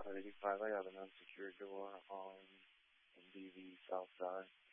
85, I have an unsecured door on MDV South Side.